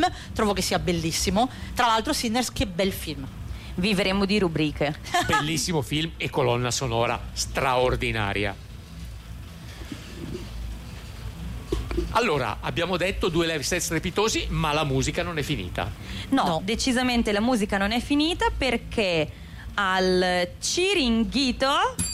trovo che sia bellissimo. Tra l'altro Sinners, che bel film. Vivremo di rubriche. Bellissimo film e colonna sonora straordinaria. Allora, abbiamo detto 2 live set strepitosi, ma la musica non è finita. No, decisamente la musica non è finita, perché al Ciringhito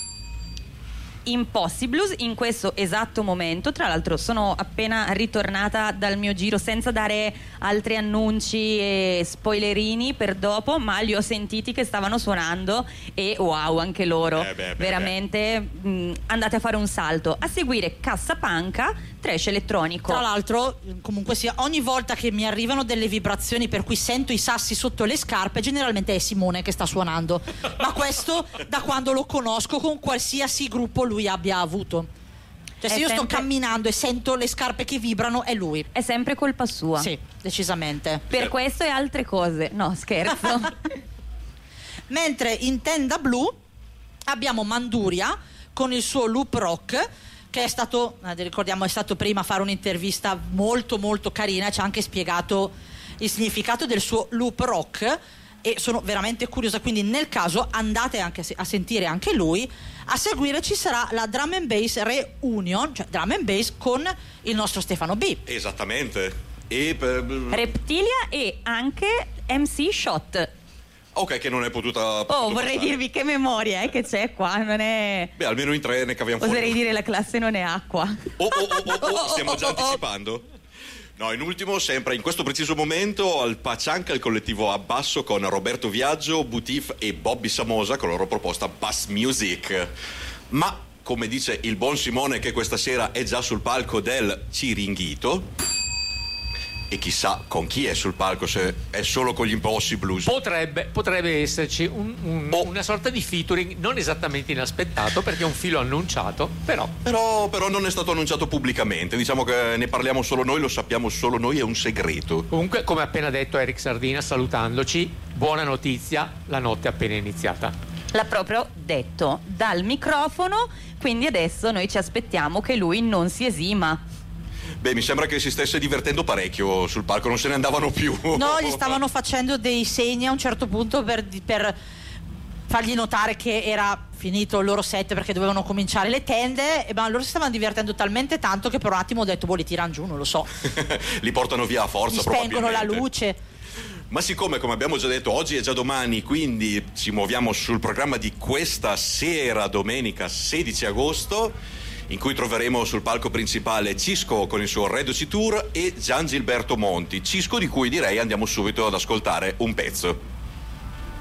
Impossibles in questo esatto momento, tra l'altro sono appena ritornata dal mio giro senza dare altri annunci e spoilerini per dopo, ma li ho sentiti che stavano suonando e wow, anche loro veramente andate a fare un salto. A seguire Cassapanca, trash elettronico. Tra l'altro, comunque sia, ogni volta che mi arrivano delle vibrazioni per cui sento i sassi sotto le scarpe, generalmente è Simone che sta suonando. Ma questo da quando lo conosco, con qualsiasi gruppo lui abbia avuto. Cioè, se io sto camminando e sento le scarpe che vibrano, è lui. È sempre colpa sua. Sì, decisamente. Per questo e altre cose. No, scherzo. Mentre in tenda blu abbiamo Manduria con il suo loop rock, che è stato, ricordiamo, è stato prima a fare un'intervista molto molto carina, ci ha anche spiegato il significato del suo loop rock e sono veramente curiosa, quindi nel caso andate anche a sentire anche lui. A seguire ci sarà la Drum and Bass Reunion, cioè Drum and Bass con il nostro Stefano B. Esattamente. Reptilia e anche MC Shot. Ok, che non è potuta vorrei dirvi che memoria che c'è qua, non è... Beh, almeno in 3 ne caviamo fuori. Oserei dire la classe non è acqua. Stiamo già anticipando. No, in ultimo, sempre in questo preciso momento, al Pacianca il collettivo Abbasso con Roberto Viaggio, Butif e Bobby Samosa con la loro proposta Bass Music. Ma, come dice il buon Simone, che questa sera è già sul palco del Ciringhito, e chissà con chi è sul palco, se è solo con gli Impossibles. Potrebbe esserci una sorta di featuring non esattamente inaspettato, perché è un filo annunciato, però non è stato annunciato pubblicamente. Diciamo che ne parliamo solo noi, lo sappiamo solo noi, è un segreto. Comunque, come appena detto Eric Sardina salutandoci, buona notizia, la notte è appena iniziata. L'ha proprio detto dal microfono, quindi adesso noi ci aspettiamo che lui non si esima. Beh, mi sembra che si stesse divertendo parecchio sul palco, non se ne andavano più. No, gli stavano facendo dei segni a un certo punto per fargli notare che era finito il loro set, perché dovevano cominciare le tende, ma loro si stavano divertendo talmente tanto che per un attimo ho detto, li tirano giù, non lo so. Li portano via a forza, gli spengono la luce. Ma siccome, come abbiamo già detto, oggi è già domani, quindi ci muoviamo sul programma di questa sera, domenica 16 agosto, in cui troveremo sul palco principale Cisco con il suo Reduci Tour e Gian Gilberto Monti. Cisco di cui direi andiamo subito ad ascoltare un pezzo.